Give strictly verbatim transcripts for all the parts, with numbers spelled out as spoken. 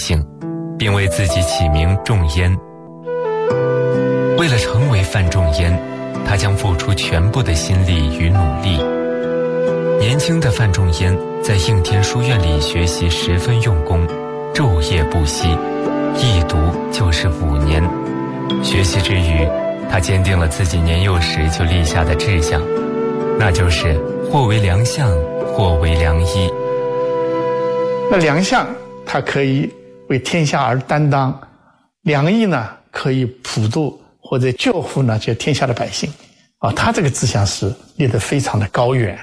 姓，并为自己起名仲淹。为了成为范仲淹，他将付出全部的心力与努力。年轻的范仲淹在应天书院里学习十分用功，昼夜不息，一读就是五年。学习之余，他坚定了自己年幼时就立下的志向，那就是或为良相，或为良医。 那良相他可以为天下而担当，良医呢可以普渡或者救护呢这天下的百姓啊，他这个志向是立得非常的高远。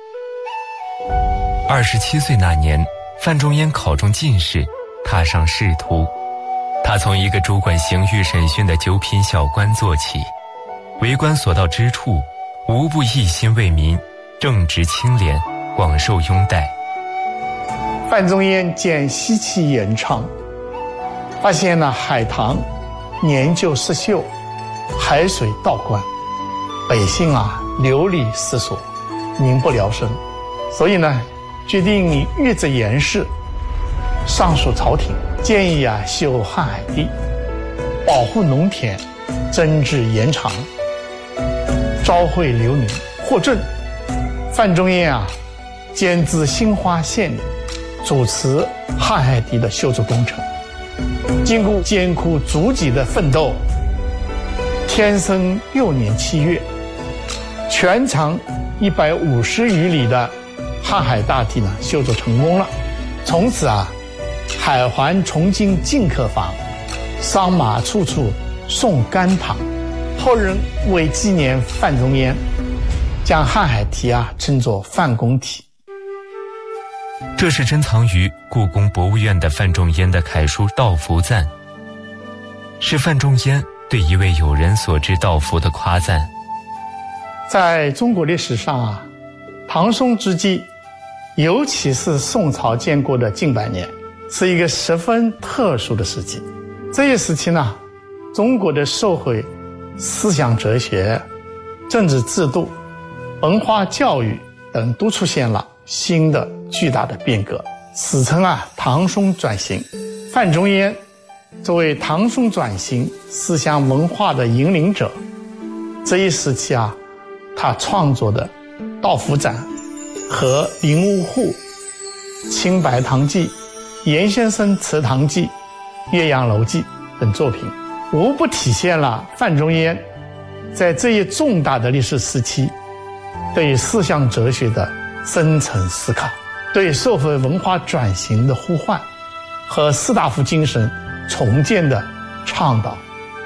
二十七岁那年，范仲淹考中进士，踏上仕途。他从一个主管刑狱审讯的九品小官做起，为官所到之处，无不一心为民，正直清廉，广受拥戴。 范仲淹见西气延昌，发现呢海棠年旧失秀，海水倒灌，百姓啊流离失所，民不聊生，所以呢决定谕旨严氏，上书朝廷，建议啊修瀚海堤，保护农田，增治延长，召会流民，获准。范仲淹啊兼资兴化县令，主持瀚海堤的修筑工程。经过艰苦足迹的奋斗，天生六年七月，全长一百五十余里的瀚海大堤呢修筑成功了。从此啊，海环重进进客坊，商马处处送甘棠。后人为纪念范仲淹，将瀚海堤啊称作范公堤。 这是珍藏于故宫博物院的范仲淹的楷书《道服赞》，是范仲淹对一位友人所致道服的夸赞。 在中国历史上啊，唐宋之际，尤其是宋朝建国的近百年，是一个十分特殊的时期。这一时期呢，中国的社会、思想哲学、政治制度、文化教育等都出现了新的巨大的变革，史称啊唐宋转型。范仲淹作为唐宋转型思想文化的引领者，这一时期啊，他创作的《道服赞》和《林芜户》《清白堂记》《严先生祠堂记》《岳阳楼记》等作品，无不体现了范仲淹在这一重大的历史时期对思想哲学的深层思考，对社会文化转型的呼唤和士大夫精神重建的倡导。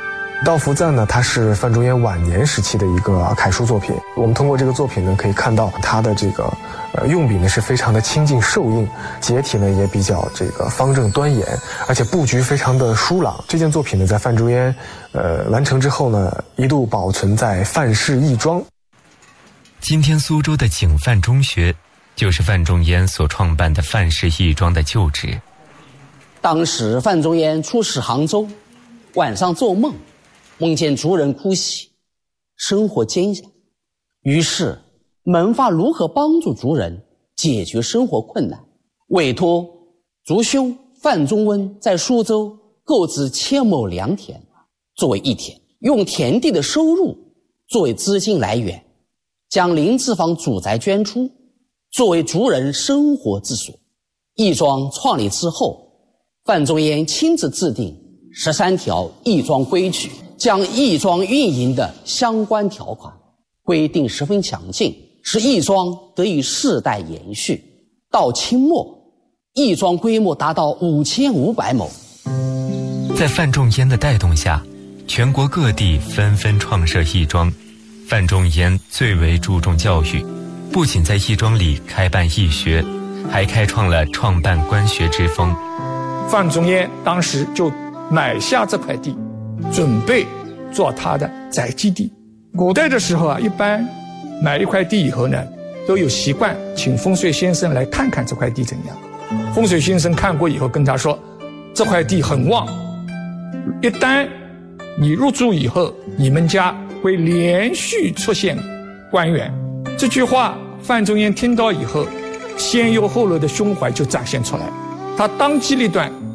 《道服赞》呢，它是范仲淹晚年时期的一个楷书作品。我们通过这个作品呢，可以看到它的这个呃用笔呢是非常的清净受硬，结体呢也比较这个方正端严，而且布局非常的疏朗。这件作品呢，在范仲淹呃完成之后呢，一度保存在范氏义庄。 今天苏州的景范中学，就是范仲淹所创办的范氏义庄的旧址。 当时范仲淹出使杭州，晚上做梦，梦见族人哭泣，生活艰难，于是门发如何帮助族人解决生活困难，委托族兄范仲温在苏州购置千亩良田作为义田，用田地的收入作为资金来源，将临置房祖宅捐出，作为族人生活之所。义庄创立之后，范仲淹亲自制定十三条义庄规矩，将义庄运营的相关条款规定十分详尽，使义庄得以世代延续。到清末，义庄规模达到五千五百亩。 在范仲淹的带动下，全国各地纷纷创设义庄。范仲淹最为注重教育，不仅在义庄里开办义学，还开创了创办官学之风。 范仲淹当时就买下这块地，准备做他的宅基地。古代的时候啊，一般买一块地以后呢，都有习惯请风水先生来看看这块地怎样。风水先生看过以后跟他说，这块地很旺，一旦你入住以后，你们家会连续出现官员。这句话范仲淹听到以后，先忧后乐的胸怀就展现出来，他当机立断